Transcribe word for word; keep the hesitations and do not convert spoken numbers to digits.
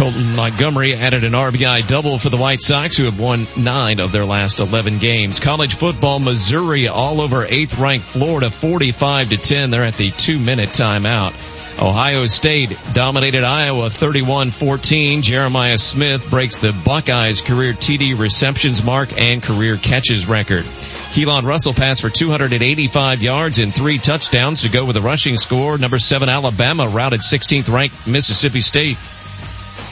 Colton Montgomery added an R B I double for the White Sox, who have won nine of their last eleven games. College football, Missouri all over eighth ranked Florida forty-five to ten. They're at the two minute timeout. Ohio State dominated Iowa thirty-one fourteen. Jeremiah Smith breaks the Buckeyes' career T D receptions mark and career catches record. Keelan Russell passed for two hundred eighty-five yards and three touchdowns to go with a rushing score. Number seven Alabama routed sixteenth ranked Mississippi State